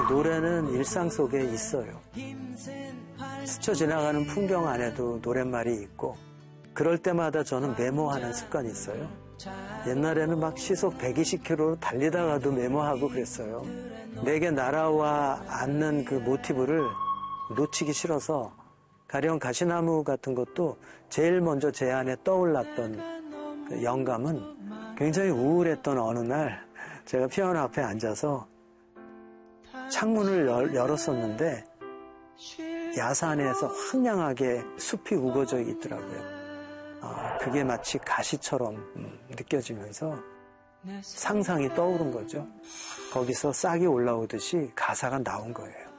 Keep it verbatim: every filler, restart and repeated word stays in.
노래는 일상 속에 있어요. 스쳐 지나가는 풍경 안에도 노랫말이 있고 그럴 때마다 저는 메모하는 습관이 있어요. 옛날에는 막 시속 백이십 킬로미터로 달리다가도 메모하고 그랬어요. 내게 날아와 앉는 그 모티브를 놓치기 싫어서 가령 가시나무 같은 것도 제일 먼저 제 안에 떠올랐던 그 영감은 굉장히 우울했던 어느 날 제가 피아노 앞에 앉아서 창문을 열, 열었었는데 야산에서 황량하게 숲이 우거져 있더라고요. 아, 그게 마치 가시처럼 음, 느껴지면서 상상이 떠오른 거죠. 거기서 싹이 올라오듯이 가사가 나온 거예요.